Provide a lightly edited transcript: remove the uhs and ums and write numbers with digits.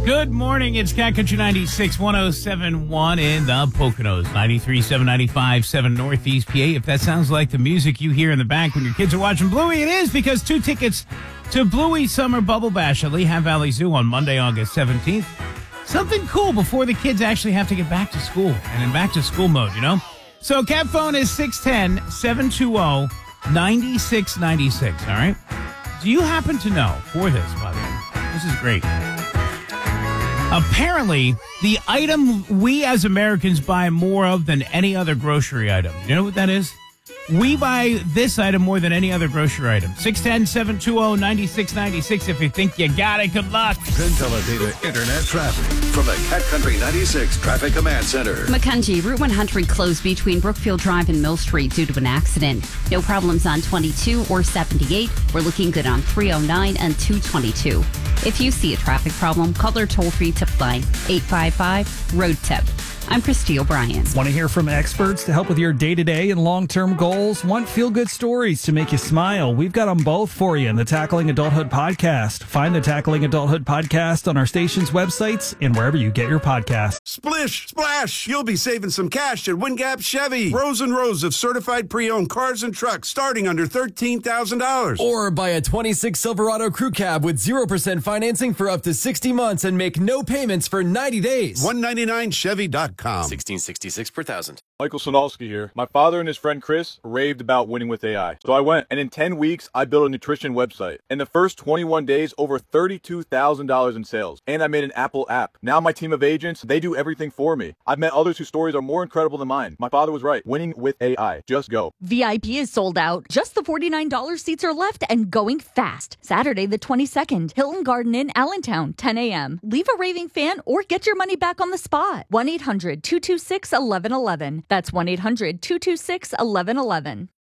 Good morning. It's Cat Country 96, 107.1 in the Poconos, 93.7, 95.7 Northeast PA. If that sounds like the music you hear in the back when your kids are watching Bluey, it is, because 2 tickets to Bluey Summer Bubble Bash at Lehigh Valley Zoo on Monday, August 17th. Something cool before the kids actually have to get back to school and in back to school mode, you know? So Cat phone is 610-720-9696, all right? Do you happen to know, for this, by the way, this is great. Apparently, the item we as Americans buy more of than any other grocery item. You know what that is? We buy this item more than any other grocery item. 610-720-9696. If you think you got it, good luck. Data Internet traffic from the Cat Country 96 Traffic Command Center. Macungie, Route 100 closed between Brookfield Drive and Mill Street due to an accident. No problems on 22 or 78. We're looking good on 309 and 222. If you see a traffic problem, call our toll-free tip line, 855-ROAD-TIP. I'm Christy O'Brien. Want to hear from experts to help with your day-to-day and long-term goals? Want feel-good stories to make you smile? We've got them both for you in the Tackling Adulthood podcast. Find the Tackling Adulthood podcast on our station's websites and wherever you get your podcasts. Splish, splash, you'll be saving some cash at Wingap Chevy. Rows and rows of certified pre-owned cars and trucks starting under $13,000. Or buy a 26 Silverado Crew Cab with 0% financing for up to 60 months and make no payments for 90 days. 199chevy.com. 1666 per thousand. Michael Sonalski here. My father and his friend Chris raved about winning with AI. So I went, and in 10 weeks, I built a nutrition website. In the first 21 days, over $32,000 in sales. And I made an Apple app. Now my team of agents, they do everything for me. I've met others whose stories are more incredible than mine. My father was right. Winning with AI. Just go. VIP is sold out. Just the $49 seats are left and going fast. Saturday the 22nd, Hilton Garden Inn, Allentown, 10 a.m. Leave a raving fan or get your money back on the spot. 1-800-226-1111. That's 1-800-226-1111.